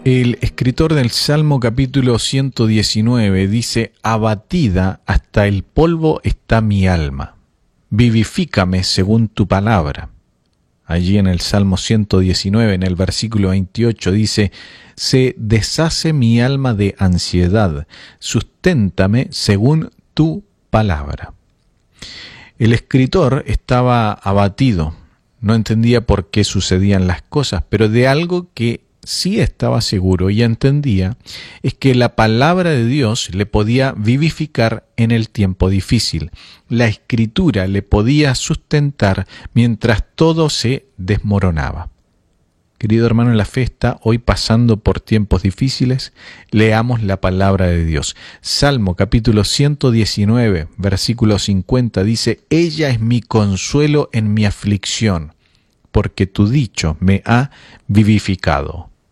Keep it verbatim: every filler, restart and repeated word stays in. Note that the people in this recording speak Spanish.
El escritor del Salmo capítulo ciento diecinueve dice: abatida hasta el polvo está mi alma, vivifícame según tu palabra. Allí en el Salmo ciento diecinueve, en el versículo veintiocho, dice: se deshace mi alma de ansiedad, susténtame según tu palabra. El escritor estaba abatido, no entendía por qué sucedían las cosas, pero de algo que sí estaba seguro y entendía es que la palabra de Dios le podía vivificar en el tiempo difícil. La Escritura le podía sustentar mientras todo se desmoronaba. Querido hermano en la fe, está hoy pasando por tiempos difíciles, leamos la palabra de Dios. Salmo capítulo ciento diecinueve, versículo cincuenta dice: ella es mi consuelo en mi aflicción, porque tu dicho me ha vivificado.